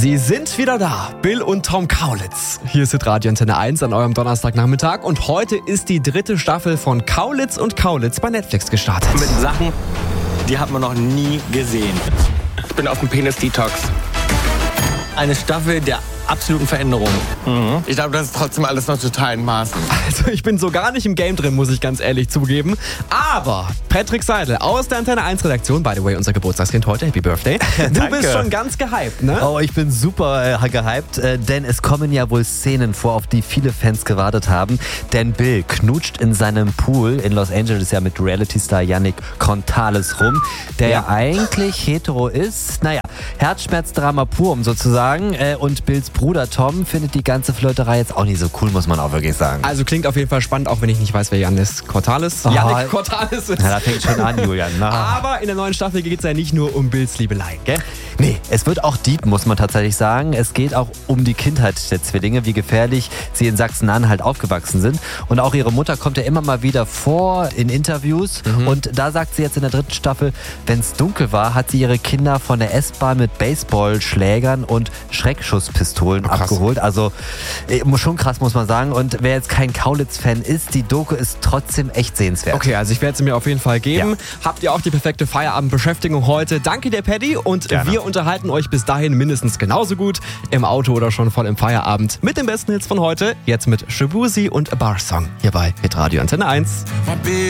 Sie sind wieder da, Bill und Tom Kaulitz. Hier ist Radio Antenne 1 an eurem Donnerstagnachmittag und heute ist die 3. Staffel von Kaulitz und Kaulitz bei Netflix gestartet. Mit Sachen, die hat man noch nie gesehen. Ich bin auf dem Penis-Detox. Eine Staffel der absoluten Veränderung. Ich glaube, das ist trotzdem alles noch total in Maßen. Also ich bin so gar nicht im Game drin, muss ich ganz ehrlich zugeben. Aber Patrick Seidel aus der Antenne 1 Redaktion, by the way, unser Geburtstagskind heute, Happy Birthday. Du bist schon ganz gehypt, ne? Oh, ich bin super gehypt, denn es kommen ja wohl Szenen vor, auf die viele Fans gewartet haben. Denn Bill knutscht in seinem Pool in Los Angeles ja mit Reality-Star Yannick Contales rum, der ja eigentlich hetero ist. Naja, Herzschmerzdrama pur, um sozusagen. Und Bills Bruder Tom findet die ganze Flirterei jetzt auch nicht so cool, muss man auch wirklich sagen. Also klingt auf jeden Fall spannend, auch wenn ich nicht weiß, wer Yannick Contales ist. Ja, da fängt schon an, Julian. Aber in der neuen Staffel geht es ja nicht nur um Bills Liebelei, gell? Nee, es wird auch deep, muss man tatsächlich sagen. Es geht auch um die Kindheit der Zwillinge, wie gefährlich sie in Sachsen-Anhalt aufgewachsen sind. Und auch ihre Mutter kommt ja immer mal wieder vor in Interviews. Und da sagt sie jetzt in der 3. Staffel, wenn es dunkel war, hat sie ihre Kinder von der S-Bahn mit Baseballschlägern und Schreckschusspistolen abgeholt. Also schon krass, muss man sagen. Und wer jetzt kein Kaulitz-Fan ist, die Doku ist trotzdem echt sehenswert. Okay, also ich werde sie mir auf jeden Fall geben. Ja. Habt ihr auch die perfekte Feierabendbeschäftigung heute? Danke dir, Paddy. Und wir unterhalten euch bis dahin mindestens genauso gut im Auto oder schon voll im Feierabend mit den besten Hits von heute. Jetzt mit Shabuzi und A Bar Song hier bei Hitradio Antenne 1.